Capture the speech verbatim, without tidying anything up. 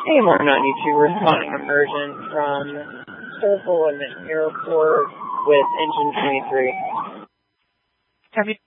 A M R ninety-two responding emergent from Sterling Airport with engine twenty-three. Copy.